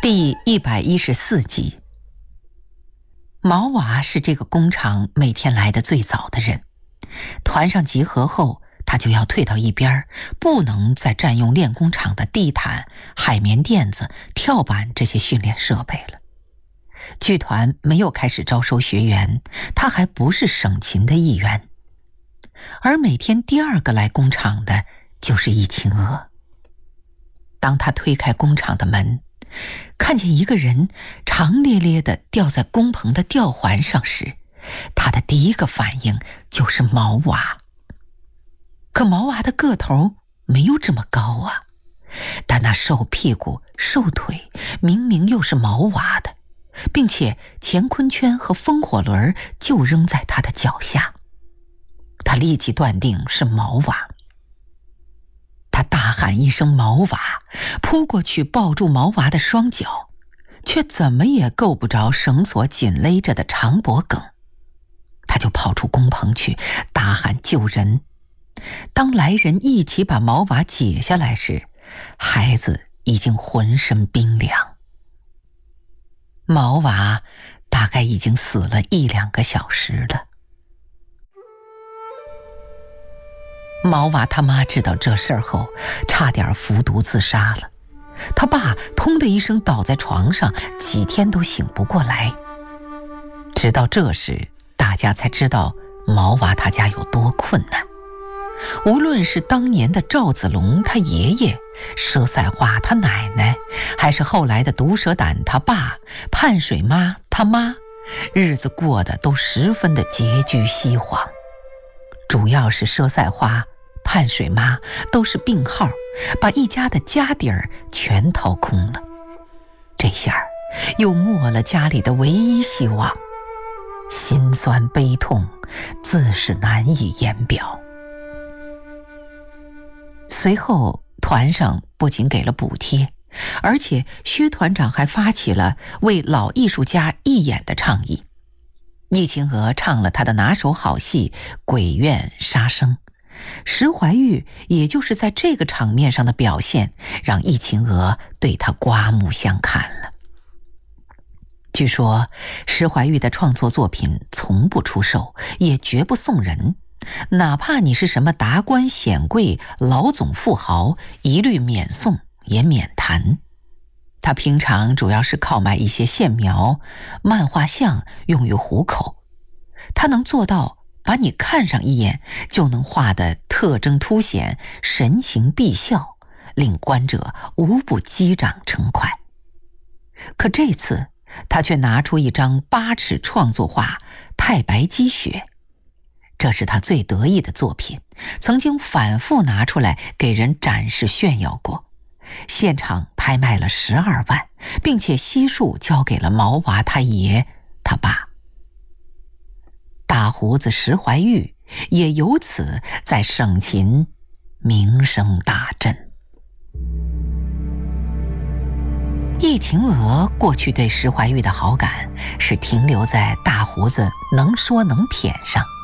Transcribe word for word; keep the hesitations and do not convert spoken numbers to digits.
第一百一十四集。毛娃是这个工厂每天来的最早的人，团上集合后，他就要退到一边，不能再占用练工厂的地毯、海绵垫子、跳板这些训练设备了。剧团没有开始招收学员，他还不是省勤的一员。而每天第二个来工厂的就是易晴娥。当他推开工厂的门，看见一个人长咧咧地吊在工棚的吊环上时，他的第一个反应就是毛娃。可毛娃的个头没有这么高啊，但那瘦屁股、瘦腿明明又是毛娃的，并且乾坤圈和风火轮就扔在他的脚下。他立即断定是毛娃。他大喊一声毛娃，扑过去抱住毛娃的双脚，却怎么也够不着绳索紧勒着的长脖梗。他就跑出工棚去大喊救人。当来人一起把毛娃解下来时，孩子已经浑身冰凉。毛娃大概已经死了一两个小时了。毛娃他妈知道这事儿后，差点服毒自杀了。他爸通的一声倒在床上，几天都醒不过来。直到这时，大家才知道毛娃他家有多困难。无论是当年的赵子龙他爷爷、佘赛花他奶奶，还是后来的毒蛇胆他爸、盼水妈他妈，日子过得都十分的拮据稀黄。主要是佘赛花、盼水妈都是病号，把一家的家底儿全掏空了。这下儿又没了家里的唯一希望，心酸悲痛，自是难以言表。随后团上不仅给了补贴，而且薛团长还发起了为老艺术家义演的倡议。易晴娥唱了她的拿手好戏《鬼怨杀生》，石怀玉也就是在这个场面上的表现，让易晴娥对她刮目相看了。据说石怀玉的创作作品从不出售，也绝不送人，哪怕你是什么达官显贵、老总富豪，一律免送也免谈。他平常主要是靠卖一些线描、漫画像用于糊口。他能做到把你看上一眼就能画得特征凸显、神情必笑，令观者无不击掌称快。可这次他却拿出一张八尺创作画《太白积雪》，这是他最得意的作品，曾经反复拿出来给人展示炫耀过。现场拍卖了十二万，并且悉数交给了毛娃他爷他爸。大胡子石怀玉也由此在省勤名声大振。易晴娥过去对石怀玉的好感是停留在大胡子能说能谝上，